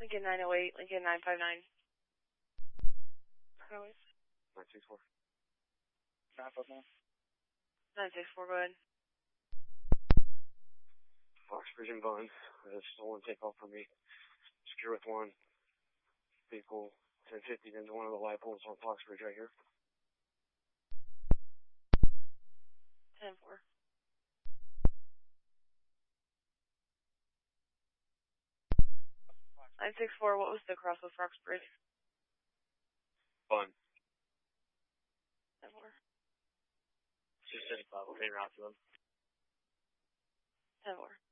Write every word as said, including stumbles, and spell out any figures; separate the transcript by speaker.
Speaker 1: Lincoln nine oh eight, Lincoln nine five nine. Highways.
Speaker 2: nine six four.
Speaker 3: nine five nine.
Speaker 1: nine six four, go ahead.
Speaker 2: Foxbridge and Bun. There's stolen takeoff for me. Secure with one. Vehicle ten fifty into one of the light poles on Foxbridge right here.
Speaker 1: ten four. nine six four, what was the cross with Foxbridge?
Speaker 2: Bun.
Speaker 1: ten four.
Speaker 2: two seventy-five, okay, route to them.
Speaker 1: ten four.